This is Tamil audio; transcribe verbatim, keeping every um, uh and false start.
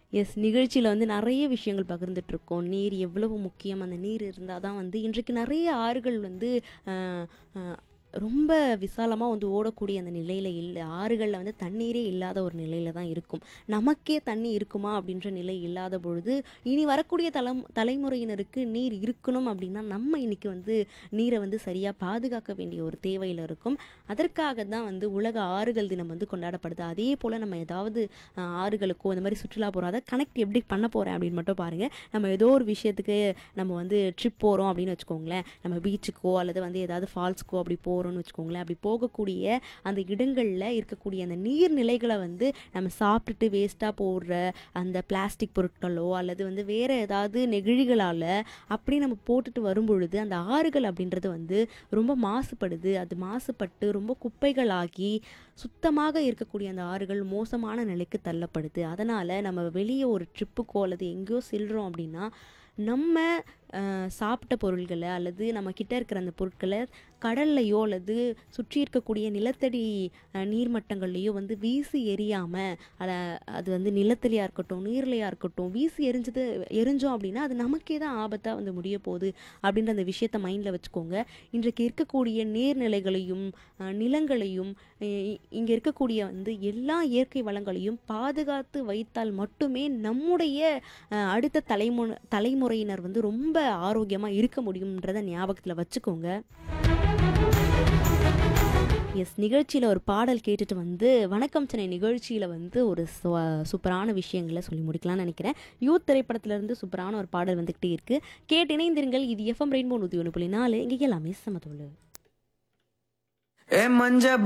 எஸ். நிகழ்ச்சியில வந்து நெறைய விஷயங்கள் பகிர்ந்துட்டுருக்கோம். நீர் எவ்வளவு முக்கியம், அந்த நீர் இருந்தா தான் வந்து இன்றைக்கு நெறைய ஆறுகள் வந்து அ அ ரொம்ப விசாலமா வந்து ஓடக்கூடிய அந்த நிலையில இல்ல. ஆறுகள்ல வந்து தண்ணீரே இல்லாத ஒரு நிலையில தான் இருக்கும். நமக்கே தண்ணி இருக்குமா அப்படின்ற நிலை இல்லாத பொழுது, இனி வரக்கூடிய தலம் தலைமுறையினருக்கு நீர் இருக்கணும் அப்படின்னா, நம்ம இன்னைக்கு வந்து நீர வந்து சரியா பாதுகாக்க வேண்டிய ஒரு தேவையில இருக்கும். அதற்காக தான் வந்து உலக ஆறுகள் தினம் வந்து கொண்டாடப்படுது. அதேபோல நம்ம ஏதாவது அ ஆறுகளுக்கோ இந்த மாரி சுற்றுலா போறோம். அத கனெக்ட் எப்படி பண்ண போறேன் அப்படின்னு மட்டும் பாருங்க. நம்ம ஏதோ ஒரு விஷயத்துக்கு நம்ம வந்து ட்ரிப் போறோம் அப்படின்னு வச்சுக்கோங்களேன். நம்ம பீச்சுக்கோ அல்லது வந்து ஏதாவது ஃபால்ஸ்க்கோ அப்படி போறோம்னு வச்சுக்கோங்களேன். அப்படி போகக்கூடிய அந்த இடங்கள்ல இருக்கக்கூடிய அந்த நீர்நிலைகள வந்து நம்ம சாப்பிட்டுட்டு வேஸ்ட்டா போடுற அந்த பிளாஸ்டிக் பொருட்களோ அல்லது வந்து வேற ஏதாவது நெகிழிகளால அப்படி நம்ம போட்டுட்டு வரும்பொழுது அந்த ஆறுகள் அப்படின்றது வந்து ரொம்ப மாசுபடுது. அது மாசுபட்டு ரொம்ப குப்பைகளாகி சுத்தமாக இருக்கக்கூடிய அந்த ஆறுகள் மோசமான நிலைக்கு தள்ளப்படுது. அதனால நம்ம வெளிய ஒரு ட்ரிப்புக்கோ அல்லது எங்கேயோ செல்றோம் அப்படின்னா, நம்ம அ சாப்பிட்ட பொருள்கள அல்லது நம்ம கிட்ட இருக்கிற அந்த பொருட்கள கடல்லயோ அல்லது சுற்றி இருக்கக்கூடிய நிலத்தடி அ நீர்மட்டங்கள்லயோ வந்து வீசி எறியாம, அத அது வந்து நிலத்தடியா இருக்கட்டும், நீர்லயா இருக்கட்டும், வீசி எறிஞ்சது எறிஞ்சோம் அப்படின்னா, அது நமக்கே தான் ஆபத்தா வந்து முடிய போகுது அப்படின்ற அந்த விஷயத்த மைண்ட்ல வச்சுக்கோங்க. இன்றைக்கு இருக்கக்கூடிய நீர்நிலைகளையும், அ நிலங்களையும், இ இங்க இருக்கக்கூடிய வந்து எல்லா இயற்கை வளங்களையும் பாதுகாத்து வைத்தால் மட்டுமே நம்முடைய அ அடுத்த தலைமு தலைமுறையினர் வந்து ரொம்ப ஆரோக்கியமா இருக்க முடியும்ன்றத ஞாபகத்துல வச்சுக்கோங்க. எஸ். நிகழ்ச்சியில ஒரு பாடல் கேட்டுட்டு வந்து வணக்கம் சென்னை நிகழ்ச்சியில வந்து ஒரு சு சூப்பரான விஷயங்கள சொல்லி முடிக்கலாம்னு நெனைக்கிறேன். யூத் திரைப்படத்திலிருந்து சூப்பரான ஒரு பாடல் வந்துகிட்டே இருக்கு. கேட்டு இணைந்திருங்கள். இது எஃப்எம் ரெயின்போ நூற்று ஒன்று புள்ளி நான்கு இங்க எல்லாமே சமதோலு. ஏ மஞ்ச